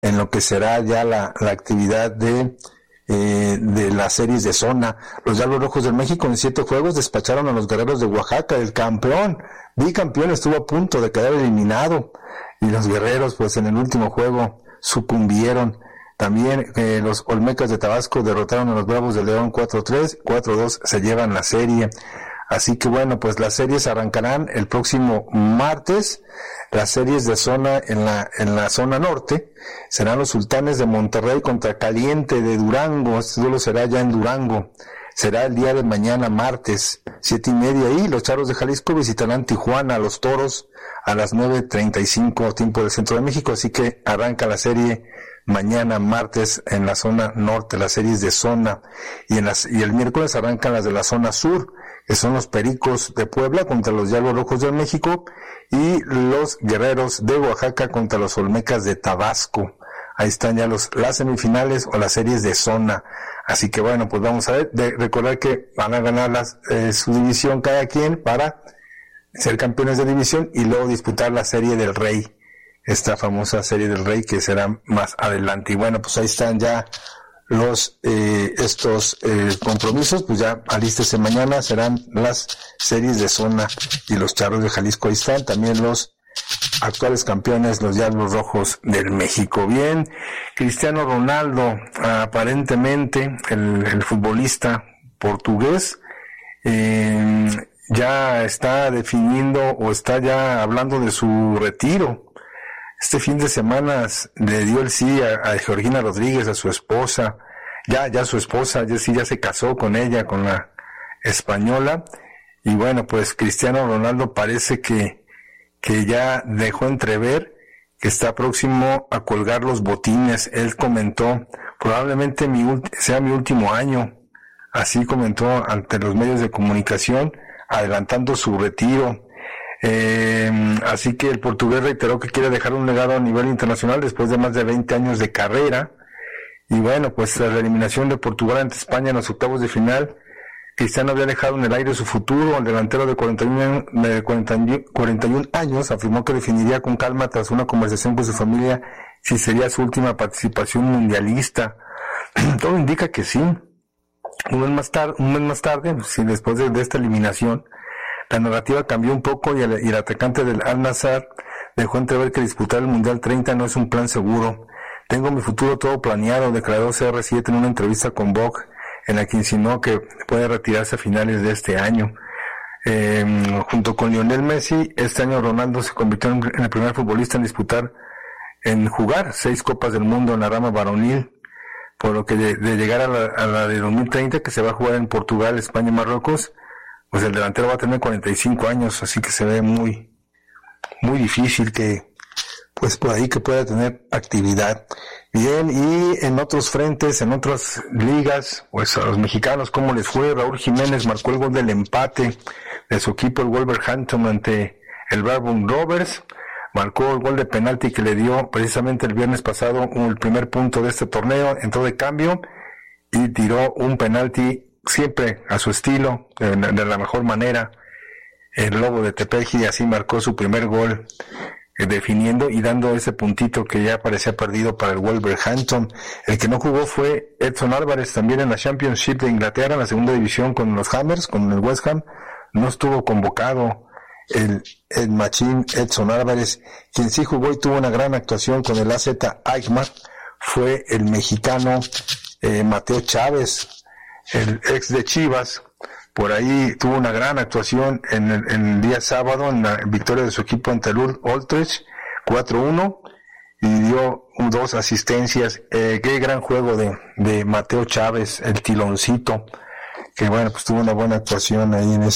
en lo que será ya la actividad de las series de zona. Los Diablos Rojos del México en 7 juegos despacharon a los Guerreros de Oaxaca, el campeón, bicampeón, estuvo a punto de quedar eliminado, y los Guerreros pues en el último juego sucumbieron. También los Olmecas de Tabasco derrotaron a los Bravos de León 4-3, 4-2 se llevan la serie. Así que bueno, pues las series arrancarán el próximo martes. Las series de zona en la zona norte serán los Sultanes de Monterrey contra Caliente de Durango. Este duelo será ya en Durango. Será el día de mañana, martes, 7:30, y los Charros de Jalisco visitarán Tijuana, los Toros, a las 9:35, tiempo del Centro de México. Así que arranca la serie mañana, martes, en la zona norte, las series de zona. Y el miércoles arrancan las de la zona sur, que son los Pericos de Puebla contra los Diablos Rojos de México, y los Guerreros de Oaxaca contra los Olmecas de Tabasco. Ahí están ya las semifinales o las series de zona. Así que bueno, pues vamos a ver, recordar que van a ganar su división cada quien para ser campeones de división y luego disputar la Serie del Rey, esta famosa Serie del Rey que será más adelante. Y bueno, pues ahí están ya estos compromisos. Pues ya alístese, mañana serán las series de zona, y los Charros de Jalisco ahí están, también los actuales campeones, los Diablos Rojos del México. Bien, Cristiano Ronaldo, aparentemente el futbolista portugués, ya está definiendo o está ya hablando de su retiro. Este fin de semana le dio el sí a Georgina Rodríguez, a su esposa, ya su esposa, ya se casó con ella, con la española. Y bueno, pues Cristiano Ronaldo parece que ya dejó entrever que está próximo a colgar los botines. Él comentó, probablemente sea mi último año, así comentó ante los medios de comunicación, adelantando su retiro. Así que el portugués reiteró que quiere dejar un legado a nivel internacional después de más de 20 años de carrera. Y bueno, pues tras la eliminación de Portugal ante España en los octavos de final, Cristiano había dejado en el aire su futuro. El delantero de 41 años afirmó que definiría con calma tras una conversación con su familia si sería su última participación mundialista. Todo indica que sí. Un mes más tarde, sí, después de esta eliminación, la narrativa cambió un poco y el atacante del Al-Nassr dejó entrever que disputar el Mundial 30 no es un plan seguro. Tengo mi futuro todo planeado, declaró CR7 en una entrevista con Vogue, en la que insinuó que puede retirarse a finales de este año. Junto con Lionel Messi, este año Ronaldo se convirtió en el primer futbolista en jugar 6 Copas del Mundo en la rama varonil, por lo que de llegar a la de 2030, que se va a jugar en Portugal, España y Marruecos, pues el delantero va a tener 45 años, así que se ve muy, muy difícil que, pues por ahí que pueda tener actividad. Bien, y en otros frentes, en otras ligas, pues a los mexicanos, ¿cómo les fue? Raúl Jiménez marcó el gol del empate de su equipo, el Wolverhampton, ante el Blackburn Rovers. Marcó el gol de penalti que le dio precisamente el viernes pasado el primer punto de este torneo. Entró de cambio y tiró un penalti siempre a su estilo, de la mejor manera. El Lobo de Tepeji así marcó su primer gol, definiendo y dando ese puntito que ya parecía perdido para el Wolverhampton. El que no jugó fue Edson Álvarez, también en la Championship de Inglaterra, en la segunda división con los Hammers, con el West Ham. No estuvo convocado el machín Edson Álvarez. Quien sí jugó y tuvo una gran actuación con el AZ Alkmaar fue el mexicano Mateo Chávez, el ex de Chivas. Por ahí tuvo una gran actuación en el día sábado en la victoria de su equipo ante el Utrecht 4-1, y dio 2 asistencias. Qué gran juego de Mateo Chávez, el tiloncito, que bueno, pues tuvo una buena actuación ahí en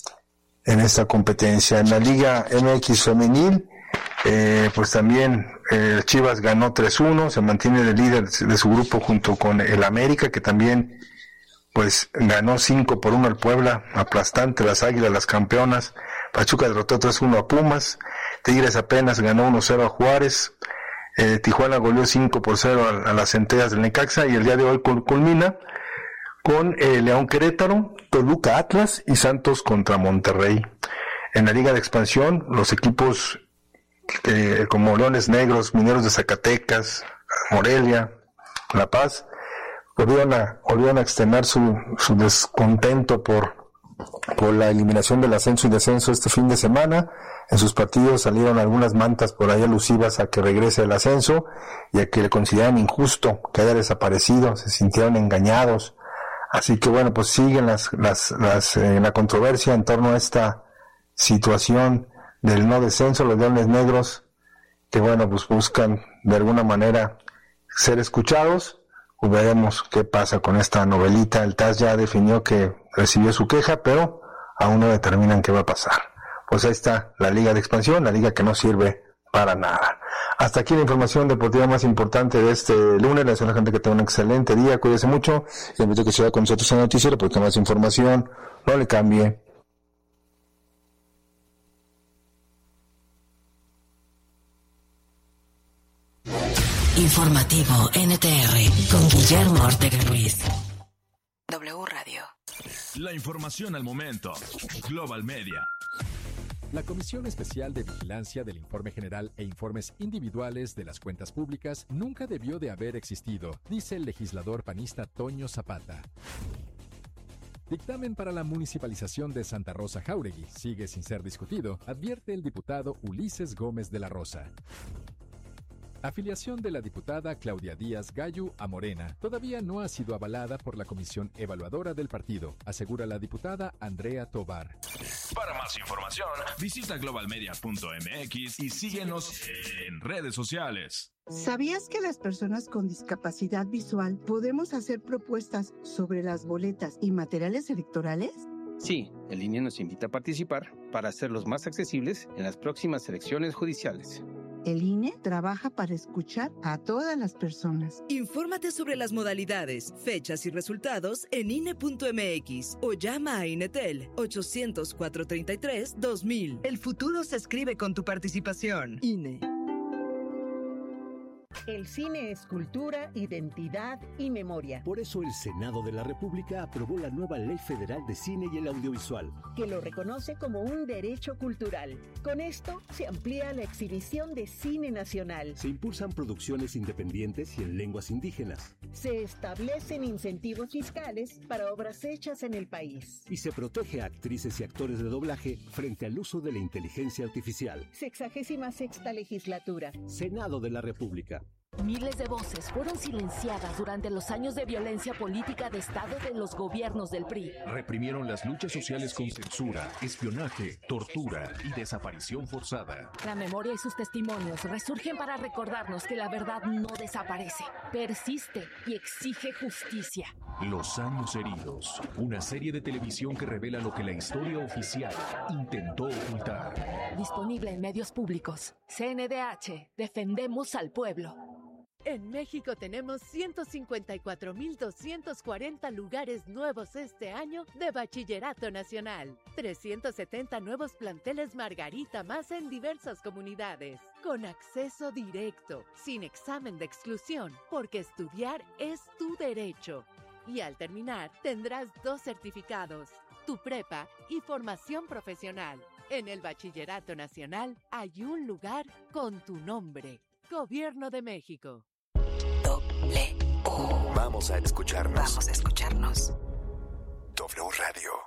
esta competencia. En la Liga MX femenil, pues también Chivas ganó 3-1, se mantiene de líder de su grupo junto con el América, que también pues ganó 5-1 al Puebla, aplastante las Águilas, las campeonas. Pachuca derrotó 3-1 a Pumas, Tigres apenas ganó 1-0 a Juárez, Tijuana goleó 5-0 a las Centellas del Necaxa, y el día de hoy culmina con León Querétaro, Toluca Atlas y Santos contra Monterrey. En la Liga de Expansión, los equipos como Leones Negros, Mineros de Zacatecas, Morelia, La Paz, volvieron a externar su descontento por la eliminación del ascenso y descenso este fin de semana. En sus partidos salieron algunas mantas por ahí alusivas a que regrese el ascenso y a que le consideran injusto que haya desaparecido, se sintieron engañados. Así que bueno, pues siguen la controversia en torno a esta situación del no descenso. Los Leones Negros, que bueno, pues buscan de alguna manera ser escuchados. Pues veremos qué pasa con esta novelita. El TAS ya definió que recibió su queja, pero aún no determinan qué va a pasar. Pues ahí está la Liga de Expansión, la liga que no sirve para nada. Hasta aquí la información deportiva más importante de este lunes. Les deseo a la gente que tenga un excelente día, cuídese mucho. Les invito a que se vaya con nosotros en el noticiero porque más información, no le cambie. Informativo NTR con Guillermo Ortega Ruiz. W Radio. La información al momento. Global Media. La Comisión Especial de Vigilancia del Informe General e Informes Individuales de las Cuentas Públicas nunca debió de haber existido, dice el legislador panista Toño Zapata. Dictamen para la municipalización de Santa Rosa Jáuregui sigue sin ser discutido, advierte el diputado Ulises Gómez de la Rosa. Afiliación de la diputada Claudia Díaz Gallo a Morena todavía no ha sido avalada por la comisión evaluadora del partido, asegura la diputada Andrea Tobar. Para más información, visita globalmedia.mx y síguenos en redes sociales. ¿Sabías que las personas con discapacidad visual podemos hacer propuestas sobre las boletas y materiales electorales? Sí, el INE nos invita a participar para hacerlos más accesibles en las próximas elecciones judiciales. El INE trabaja para escuchar a todas las personas. Infórmate sobre las modalidades, fechas y resultados en INE.mx o llama a INETEL 800-433-2000. El futuro se escribe con tu participación. INE. El cine es cultura, identidad y memoria. Por eso el Senado de la República aprobó la nueva Ley Federal de Cine y el Audiovisual, que lo reconoce como un derecho cultural. Con esto se amplía la exhibición de cine nacional. Se impulsan producciones independientes y en lenguas indígenas. Se establecen incentivos fiscales para obras hechas en el país. Y se protege a actrices y actores de doblaje frente al uso de la inteligencia artificial. 66ª legislatura. Senado de la República. Miles de voces fueron silenciadas durante los años de violencia política de Estado de los gobiernos del PRI. Reprimieron las luchas sociales con censura, espionaje, tortura y desaparición forzada. La memoria y sus testimonios resurgen para recordarnos que la verdad no desaparece, persiste y exige justicia. Los años heridos, una serie de televisión que revela lo que la historia oficial intentó ocultar. Disponible en medios públicos. CNDH, defendemos al pueblo. En México tenemos 154,240 lugares nuevos este año de Bachillerato Nacional. 370 nuevos planteles Margarita más en diversas comunidades. Con acceso directo, sin examen de exclusión, porque estudiar es tu derecho. Y al terminar, tendrás 2 certificados, tu prepa y formación profesional. En el Bachillerato Nacional hay un lugar con tu nombre. Gobierno de México. W. Vamos a escucharnos. Vamos a escucharnos. W Radio.